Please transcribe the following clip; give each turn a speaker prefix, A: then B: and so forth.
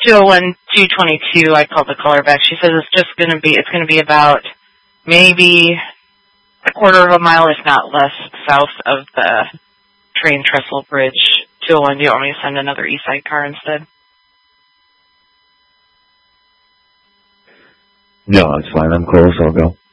A: 201, 222, I called the caller back. She says it's going to be about maybe a quarter of a mile, if not less, south of the train trestle bridge. 201, do you want me to send another Eastside car instead?
B: No, it's fine. I'm close. I'll go.